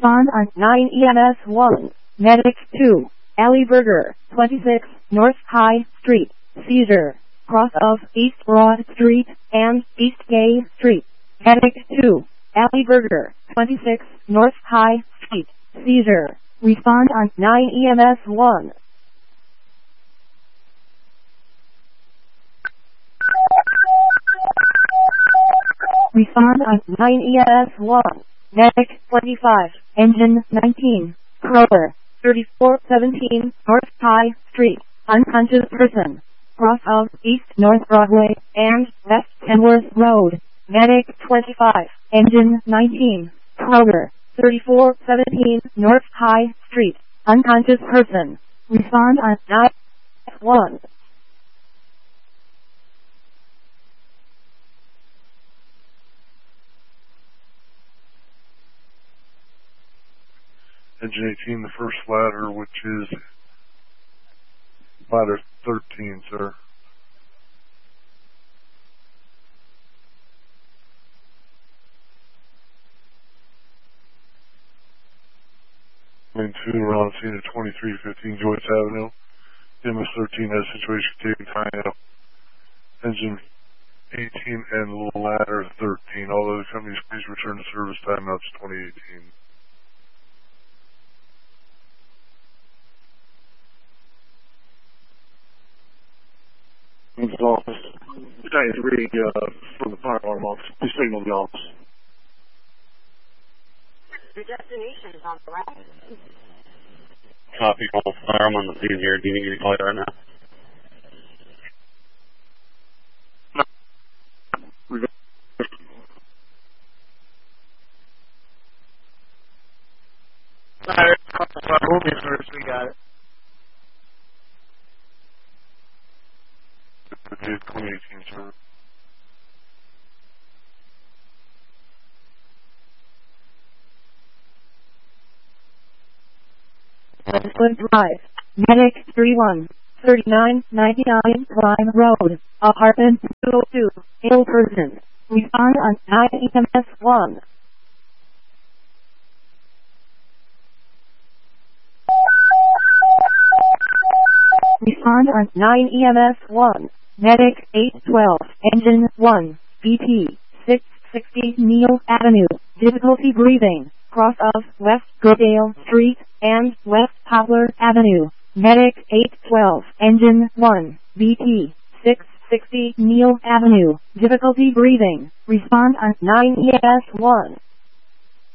Respond on 9 EMS 1. Medic 2. Ellie Berger, 26, North High Street. Seizure. Cross of East Broad Street and East Gay Street. Medic 2. Ellie Berger, 26, North High Street. Seizure. Respond on 9 EMS 1. Respond on 9 EMS 1. Medic 25, Engine 19, Kroger, 3417 North High Street. Unconscious person. Cross of East North Broadway and West Kenworth Road. Medic 25, Engine 19, Kroger, 3417 North High Street. Unconscious person. Respond on 9 1. Engine 18, the first ladder, which is ladder 13, sir. Main 2 around scene at 2315 Joyce Avenue. MS 13 has situation taken tying up engine 18 and ladder 13. All other companies, please return to service. Timeouts 2018. Office. Today is reading from the fire alarm office. Please signal the office. Your destination is on the right. Copy, call fire. I'm on the scene here. Do you need me to call you right now? We got it. 2018, sir. Westwood Drive. Medic 31, 3999 Lime Road. Apartment 202. Ill person. Respond on 9 EMS 1. Respond on 9 EMS 1. Medic 812, Engine 1, BP 660 Neal Avenue. Difficulty breathing. Cross of West Goodale Street and West Poplar Avenue. Medic 812, Engine 1, BP 660 Neal Avenue. Difficulty breathing. Respond on 9 EMS 1.